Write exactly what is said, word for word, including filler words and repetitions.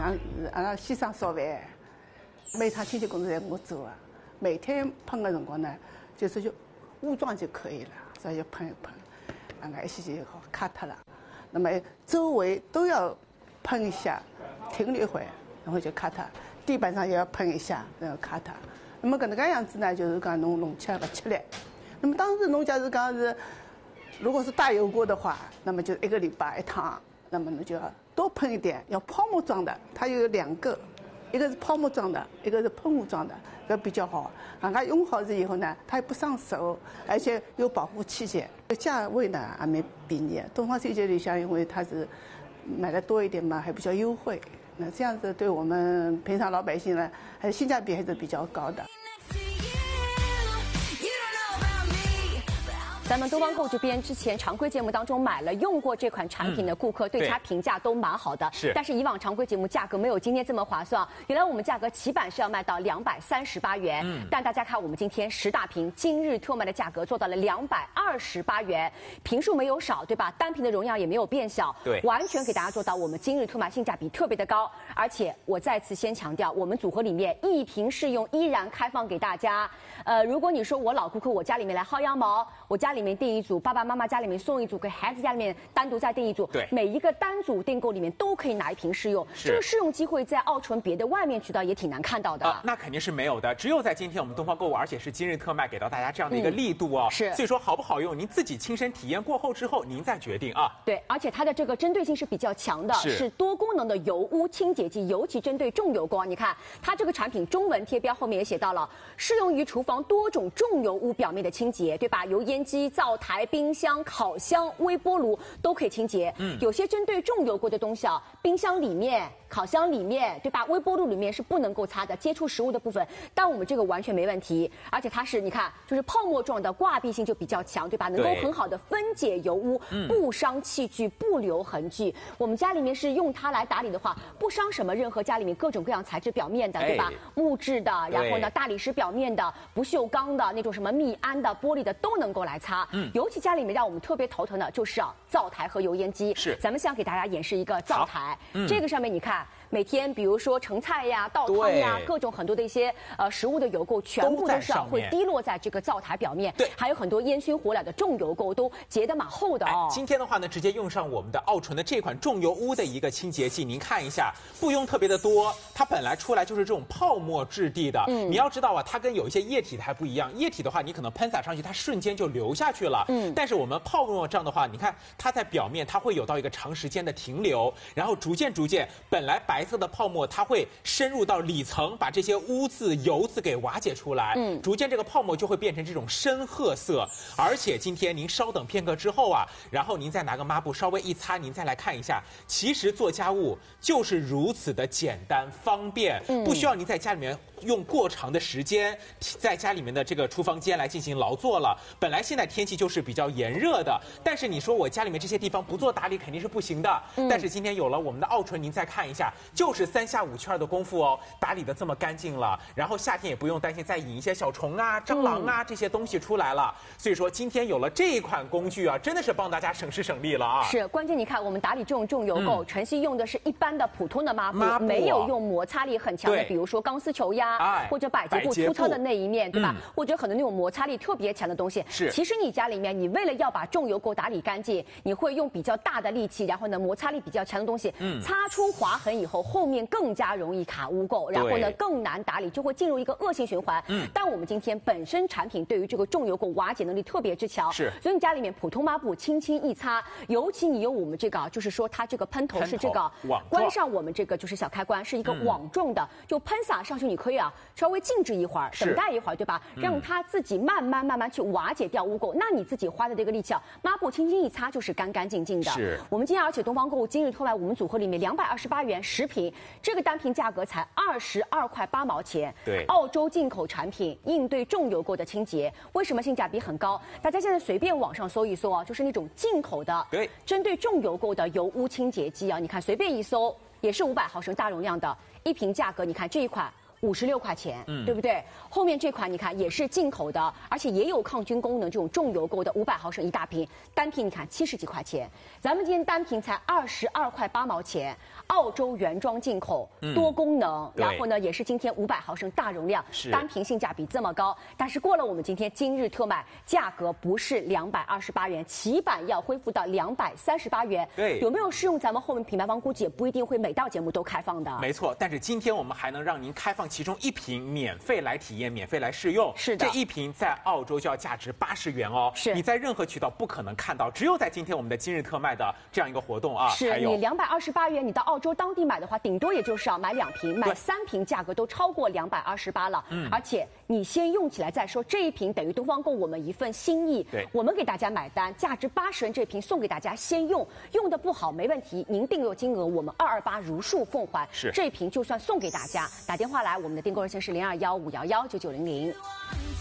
像阿拉先生烧饭，每趟清洁工作侪我做啊。每天喷的辰光呢，就是就武装就可以了，所以就喷一喷，啊，那一些就好卡脱了。那么周围都要喷一下，停了一会，然后就卡脱。地板上也要喷一下，然后卡脱。那么搿能介样子呢，就是讲侬弄起来勿吃力。那么当时侬假如讲是，如果是大油锅的话，那么就一个礼拜一趟，那么侬就要多喷一点，要泡沫装的，它有两个，一个是泡沫装的，一个是喷雾装的，搿比较好。人家用好了以后呢，它也不伤手，而且有保护器械，价位呢还蛮便宜。东方清洁里向因为它是买的多一点嘛，还比较优惠。那这样子对我们平常老百姓呢，还是性价比还是比较高的。 咱们东方购这边之前常规节目当中买了用过这款产品的顾客，对它评价都蛮好的。 是， 但是以往常规节目价格没有今天这么划算。原来我们价格起版是要卖到两百三十八元，嗯，但大家看我们今天十大瓶今日特卖的价格做到了两百二十八元，瓶数没有少，对吧？单瓶的容量也没有变小， 对， 完全给大家做到我们今日特卖性价比特别的高。而且我再次先强调，我们组合里面一瓶试用依然开放给大家。呃，如果你说我老顾客，我家里面来薅羊毛，我家里面订一组，爸爸妈妈家里面送一组，给孩子家里面单独再订一组， 对， 每一个单组订购里面都可以拿一瓶试用。这个试用机会在奥纯别的外面渠道也挺难看到的。 啊，那肯定是没有的，只有在今天我们东方购物，而且是今日特卖，给到大家这样的一个力度哦。 嗯、是， 所以说好不好用，您自己亲身体验过后之后，您再决定啊。 对，而且它的这个针对性是比较强的， 是, 是多功能的油污清洁剂，尤其针对重油锅。你看它这个产品中文贴标后面也写到了，适用于厨房多种重油污表面的清洁，对吧？油烟机、灶台、冰箱、烤箱、微波炉都可以清洁。嗯，有些针对重油锅的东西啊，冰箱里面、烤箱里面，对吧？微波炉里面是不能够擦的，接触食物的部分。但我们这个完全没问题，而且它是你看，就是泡沫状的，挂壁性就比较强，对吧？能够很好的分解油污，不伤器具，不留痕迹。我们家里面是用它来打理的话，不伤什么任何家里面各种各样材质表面的，对吧？木质的，然后呢，大理石表面的，不锈钢的那种什么密安的、玻璃的都能够来擦。嗯，尤其家里面让我们特别头疼的就是啊，灶台和油烟机。 是， 咱们想给大家演示一个灶台，嗯、这个上面你看。每天比如说盛菜呀、倒汤呀，各种很多的一些呃食物的油垢，全部都是会滴落在这个灶台表面。 对， 还有很多烟熏火燎的重油垢都结得蛮厚的哦。 哎、今天的话呢，直接用上我们的奥纯的这款重油污的一个清洁剂，您看一下，不用特别的多，它本来出来就是这种泡沫质地的。嗯，你要知道啊，它跟有一些液体的还不一样，液体的话你可能喷洒上去，它瞬间就流下去了。嗯，但是我们泡沫这样的话，你看它在表面，它会有到一个长时间的停留，然后逐渐逐渐，本来白色的泡沫。它会深入到里层，把这些污渍、油渍给瓦解出来。嗯，逐渐这个泡沫就会变成这种深褐色。而且今天您稍等片刻之后啊，然后您再拿个抹布稍微一擦，您再来看一下，其实做家务就是如此的简单方便，嗯、不需要您在家里面用过长的时间在家里面的这个厨房间来进行劳作了。本来现在天气就是比较炎热的，但是你说我家里面这些地方不做打理肯定是不行的。嗯、但是今天有了我们的奥纯，您再看一下，就是三下五圈的功夫哦，打理的这么干净了，然后夏天也不用担心再引一些小虫啊、蟑螂啊、嗯、这些东西出来了。所以说今天有了这一款工具啊，真的是帮大家省时省力了啊。 是，关键你看我们打理这种重油垢，晨曦、嗯、用的是一般的普通的抹布， 抹布没有用摩擦力很强的，比如说钢丝球呀，哎、或者百洁布粗糙的那一面，对吧？嗯、或者很多那种摩擦力特别强的东西。 是， 其实你家里面，你为了要把重油垢打理干净，你会用比较大的力气，然后呢摩擦力比较强的东西，嗯，擦出划痕以后，后面更加容易卡污垢，然后呢更难打理，就会进入一个恶性循环。嗯，但我们今天本身产品对于这个重油垢瓦解能力特别之强， 是， 所以你家里面普通抹布轻轻一擦，尤其你用我们这个，就是说它这个喷头是这个关上我们这个就是小开关，是一个网状的，嗯、就喷洒上去，你可以啊稍微静置一会儿，等待一会儿，对吧？嗯、让它自己慢慢慢慢去瓦解掉污垢。那你自己花的这个力气啊，抹布轻轻一擦就是干干净净的。 是， 我们今天而且东方购物今日特卖，我们组合里面两百二十八元十瓶，这个单瓶价格才二十二块八毛钱。 对， 澳洲进口产品，应对重油垢的清洁，为什么性价比很高？大家现在随便网上搜一搜啊，就是那种进口的， 对， 针对重油垢的油污清洁剂啊，你看随便一搜也是五百毫升大容量的，一瓶价格你看这一款五十六块钱， 嗯， 对不对？后面这款你看也是进口的，而且也有抗菌功能，这种重油购的五百毫升一大瓶，单瓶你看七十几块钱，咱们今天单瓶才二十二块八毛钱，澳洲原装进口， 嗯、 多功能， 然后呢也是今天五百毫升大容量，单瓶性价比这么高，但是过了我们今天今日特卖，价格不是两百二十八元，起版要恢复到两百三十八元， 对， 有没有适用？咱们后面品牌方估计也不一定会每到节目都开放的， 没错，但是今天我们还能让您开放其中一瓶免费来体验，免费来试用。 是的， 这一瓶在澳洲就要价值八十元哦。 是， 你在任何渠道不可能看到，只有在今天我们的今日特卖的这样一个活动啊。 是你两百二十八元，你到澳洲当地买的话，顶多也就是要买两瓶，买三瓶价格都超过两百二十八了。嗯，而且你先用起来再说，这一瓶等于东方购我们一份心意。 对， 我们给大家买单，价值八十元这瓶送给大家，先用，用的不好没问题，您订购金额我们二二八如数奉还。 是， 这瓶就算送给大家，打电话来，我们的订购热线是零二幺五幺幺九九零零。